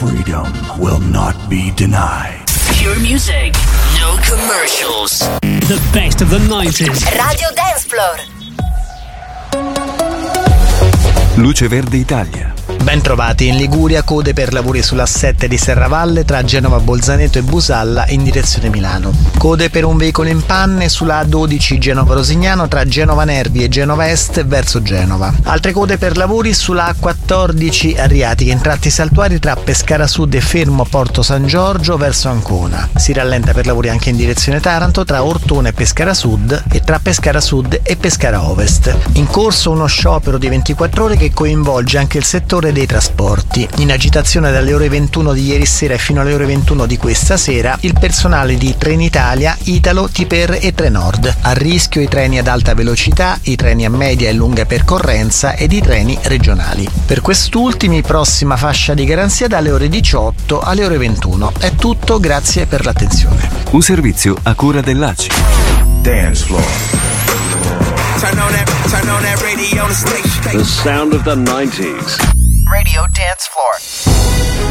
freedom will not be denied. Pure music, no commercials. The best of the 90s. Radio Dance Floor. Luce Verde Italia. Ben trovati in Liguria, code per lavori sulla A7 di Serravalle tra Genova Bolzaneto e Busalla in direzione Milano. Code per un veicolo in panne sulla A12 Genova Rosignano tra Genova Nervi e Genova Est verso Genova. Altre code per lavori sulla A14 Adriatica in tratti saltuari tra Pescara Sud e Fermo Porto San Giorgio verso Ancona. Si rallenta per lavori anche in direzione Taranto tra Ortona e Pescara Sud e tra Pescara Sud e Pescara Ovest. In corso uno sciopero di 24 ore che coinvolge anche il settore dei trasporti. In agitazione dalle ore 21 di ieri sera e fino alle ore 21 di questa sera il personale di Trenitalia, Italo, Tiper e Trenord. A rischio i treni ad alta velocità, i treni a media e lunga percorrenza ed i treni regionali. Per quest'ultimi prossima fascia di garanzia dalle ore 18 alle ore 21. È tutto, grazie per l'attenzione. Un servizio a cura dell'ACI. Dance Floor. Turn on that radio station. The sound of the 90s. Radio Dance Floor.